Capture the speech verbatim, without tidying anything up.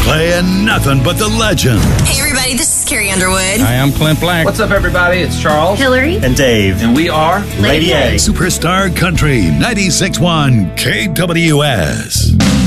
Playing nothing but the legend. Hey, everybody, this is Carrie Underwood. Hi, I'm Clint Black. What's up, everybody? It's Charles, Hillary, and Dave. And we are Lady A. Superstar Country ninety-six point one K W S.